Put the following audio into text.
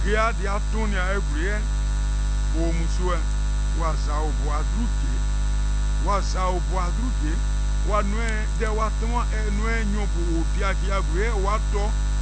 Gea de atonia every o musua was our boadruke was our boadruke one way there was no nyobu piakia gre wato